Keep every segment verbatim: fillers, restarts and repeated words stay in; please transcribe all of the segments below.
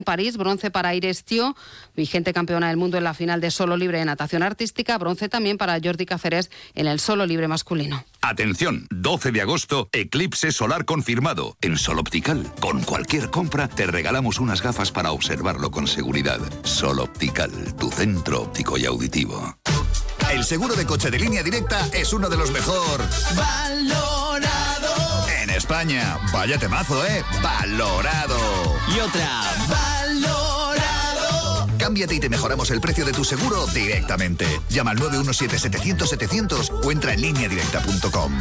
París, bronce para Iris Thiaw, vigente campeona del mundo en la final de solo libre de natación artística, bronce también para Jordi Cáceres en el solo libre masculino. Atención, doce de agosto, eclipse solar confirmado. En Sol Optical, con cualquier compra, te regalamos unas gafas para observarlo con seguridad. Sol Optical, tu centro óptico y auditivo. El seguro de coche de Línea Directa es uno de los mejor valorado en España. Vaya temazo, ¿eh? Valorado. Y otra. Valorado. Cámbiate y te mejoramos el precio de tu seguro directamente. Llama al nueve uno siete, setecientos, setecientos o entra en línea directa punto com.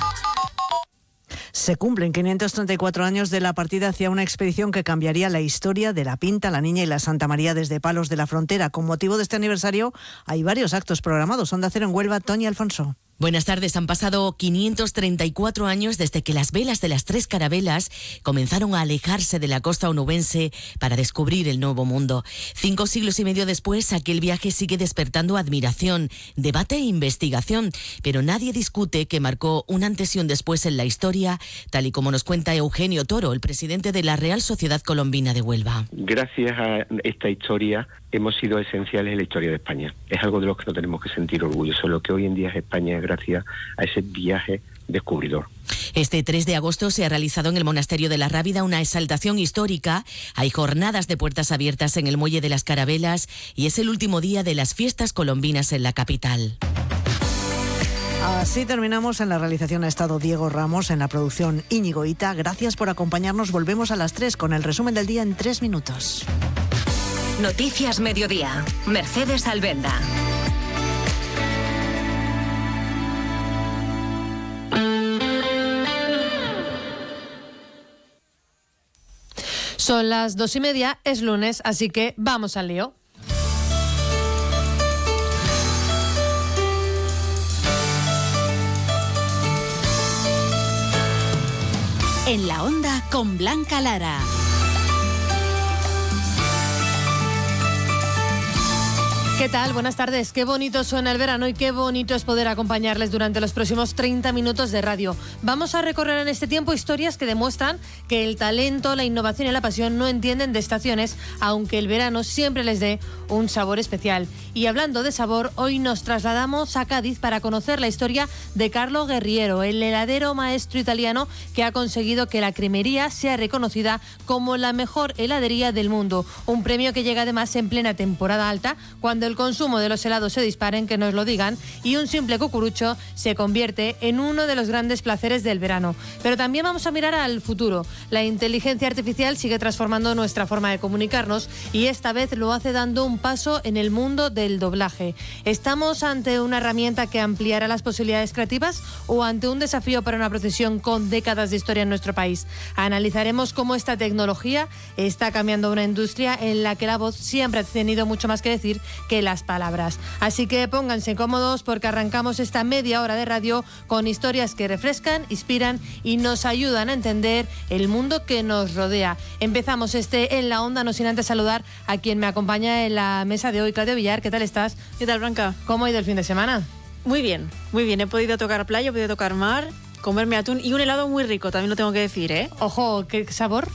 Se cumplen quinientos treinta y cuatro años de la partida hacia una expedición que cambiaría la historia de la Pinta, la Niña y la Santa María desde Palos de la Frontera. Con motivo de este aniversario hay varios actos programados. Onda Cero en Huelva, Toñi Alfonso. Buenas tardes. Han pasado quinientos treinta y cuatro años desde que las velas de las tres carabelas comenzaron a alejarse de la costa onubense para descubrir el nuevo mundo. Cinco siglos y medio después, aquel viaje sigue despertando admiración, debate e investigación, pero nadie discute que marcó un antes y un después en la historia, tal y como nos cuenta Eugenio Toro, el presidente de la Real Sociedad Colombina de Huelva. Gracias a esta historia hemos sido esenciales en la historia de España. Es algo de lo que no tenemos que sentir orgullosos. Lo que hoy en día es España es gracias a ese viaje descubridor. Este tres de agosto se ha realizado en el Monasterio de la Rábida una exaltación histórica. Hay jornadas de puertas abiertas en el Muelle de las Carabelas y es el último día de las fiestas colombinas en la capital. Así terminamos. En la realización ha estado Diego Ramos, en la producción Íñigo Ita. Gracias por acompañarnos. Volvemos a las tres con el resumen del día en tres minutos. Noticias Mediodía. Mercedes Albenda. Son las dos y media, es lunes, así que vamos al lío. En la onda con Blanca Lara. ¿Qué tal? Buenas tardes. Qué bonito suena el verano y qué bonito es poder acompañarles durante los próximos treinta minutos de radio. Vamos a recorrer en este tiempo historias que demuestran que el talento, la innovación y la pasión no entienden de estaciones, aunque el verano siempre les dé un sabor especial. Y hablando de sabor, hoy nos trasladamos a Cádiz para conocer la historia de Carlo Guerriero, el heladero maestro italiano que ha conseguido que la Cremería sea reconocida como la mejor heladería del mundo. Un premio que llega además en plena temporada alta, cuando el consumo de los helados se disparen, que nos lo digan, y un simple cucurucho se convierte en uno de los grandes placeres del verano. Pero también vamos a mirar al futuro. La inteligencia artificial sigue transformando nuestra forma de comunicarnos y esta vez lo hace dando un paso en el mundo del doblaje. ¿Estamos ante una herramienta que ampliará las posibilidades creativas o ante un desafío para una profesión con décadas de historia en nuestro país? Analizaremos cómo esta tecnología está cambiando una industria en la que la voz siempre ha tenido mucho más que decir que las palabras. Así que pónganse cómodos porque arrancamos esta media hora de radio con historias que refrescan, inspiran y nos ayudan a entender el mundo que nos rodea. Empezamos este En la Onda, no sin antes saludar a quien me acompaña en la mesa de hoy, Claudia Villar. ¿Qué tal estás? ¿Qué tal, Blanca? ¿Cómo ha ido el fin de semana? Muy bien, muy bien. He podido tocar playa, he podido tocar mar, comerme atún y un helado muy rico, también lo tengo que decir, ¿eh? Ojo, ¿qué sabor?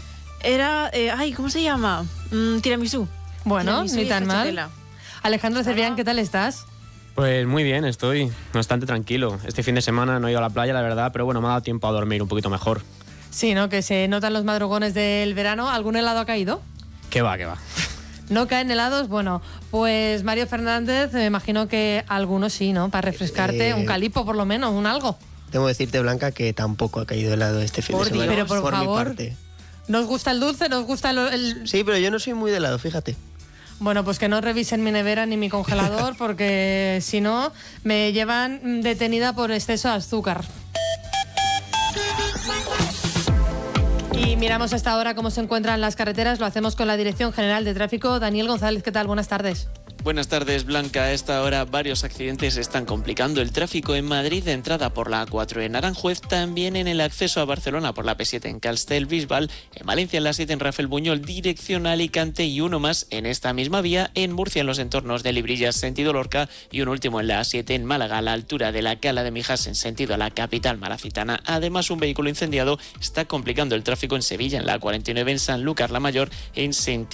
Era, eh, ay, ¿cómo se llama? Mm, tiramisú. Bueno, tiramisú ni tan mal. Alejandro Cervián, ¿qué tal estás? Pues muy bien, estoy bastante tranquilo. Este fin de semana no he ido a la playa, la verdad, pero bueno, me ha dado tiempo a dormir un poquito mejor. Sí, ¿no? Que se notan los madrugones del verano. ¿Algún helado ha caído? ¿Qué va, qué va? ¿No caen helados? Bueno, pues Mario Fernández, me imagino que algunos sí, ¿no? Para refrescarte, eh, un calipo por lo menos, un algo. Debo decirte, Blanca, que tampoco ha caído helado este fin por de semana. Pero por, por favor, mi parte. ¿Nos gusta el dulce? ¿Nos gusta el, el...? Sí, pero yo no soy muy de helado, fíjate. Bueno, pues que no revisen mi nevera ni mi congelador porque si no me llevan detenida por exceso de azúcar. Y miramos hasta ahora cómo se encuentran las carreteras. Lo hacemos con la Dirección General de Tráfico. Daniel González, ¿qué tal? Buenas tardes. Buenas tardes, Blanca. A esta hora varios accidentes están complicando el tráfico en Madrid de entrada por la A cuatro en Aranjuez, también en el acceso a Barcelona por la P siete en Castellbisbal, en Valencia en la siete en Rafael Buñol, dirección a Alicante, y uno más en esta misma vía en Murcia en los entornos de Librillas, sentido Lorca, y un último en la A siete en Málaga a la altura de la Cala de Mijas en sentido a la capital malacitana. Además, un vehículo incendiado está complicando el tráfico en Sevilla en la A cuarenta y nueve en Sanlúcar la Mayor en sentido